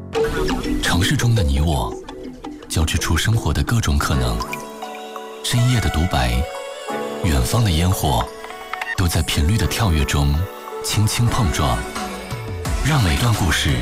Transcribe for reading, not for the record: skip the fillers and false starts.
城市中的你我，交织出生活的各种可能。深夜的独白，远方的烟火，都在频率的跳跃中轻轻碰撞。让每段故事